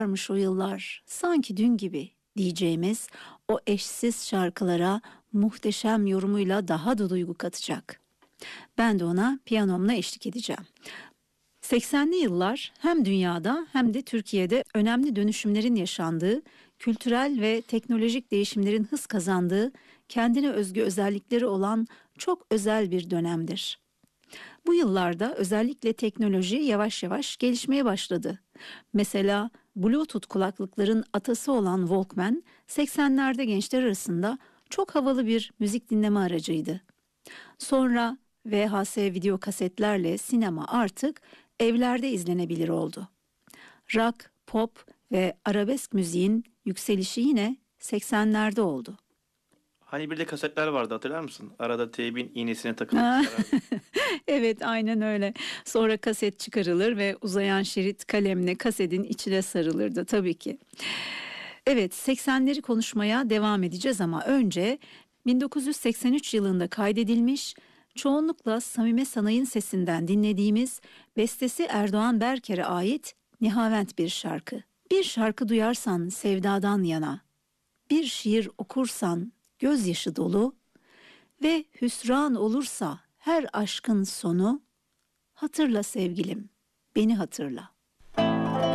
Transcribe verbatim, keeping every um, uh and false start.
Varmış o yıllar sanki dün gibi diyeceğimiz o eşsiz şarkılara muhteşem yorumuyla daha da duygu katacak. Ben de ona piyanomla eşlik edeceğim. seksenli yıllar hem dünyada hem de Türkiye'de önemli dönüşümlerin yaşandığı, kültürel ve teknolojik değişimlerin hız kazandığı, kendine özgü özellikleri olan çok özel bir dönemdir. Bu yıllarda özellikle teknoloji yavaş yavaş gelişmeye başladı. Mesela Bluetooth kulaklıkların atası olan Walkman, seksenlerde gençler arasında çok havalı bir müzik dinleme aracıydı. Sonra V H S video kasetlerle sinema artık evlerde izlenebilir oldu. Rock, pop ve arabesk müziğin yükselişi yine seksenlerde oldu. Hani bir de kasetler vardı, hatırlar mısın? Arada teybin iğnesine takılıp Ha, sarardı. evet, aynen öyle. Sonra kaset çıkarılır ve uzayan şerit kalemle kasetin içine sarılırdı tabii ki. Evet, seksenleri konuşmaya devam edeceğiz ama önce bin dokuz yüz seksen üç yılında kaydedilmiş, çoğunlukla Samime Sanay'ın sesinden dinlediğimiz, bestesi Erdoğan Berker'e ait Nihavent bir şarkı. Bir şarkı duyarsan sevdadan yana, bir şiir okursan gözyaşı dolu ve hüsran olursa her aşkın sonu, hatırla sevgilim, beni hatırla.